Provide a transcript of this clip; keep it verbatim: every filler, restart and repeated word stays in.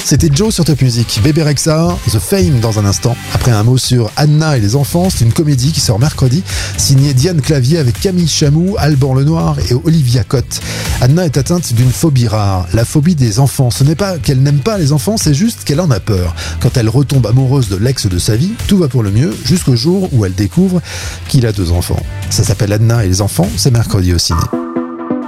C'était Joe sur Top Music. Bébé Rexha, The Fame dans un instant. Après un mot sur Anna et les enfants, c'est une comédie qui sort mercredi, signée Diane Clavier avec Camille Chamou, Alban Lenoir et Olivia Cotte. Anna est atteinte d'une phobie rare, la phobie des enfants. Ce n'est pas qu'elle n'aime pas les enfants, c'est juste qu'elle en a peur. Quand elle retombe amoureuse de l'ex de sa vie, tout va pour le mieux jusqu'au jour où elle découvre qu'il a deux enfants. Ça s'appelle Anna et les enfants, c'est mercredi au ciné.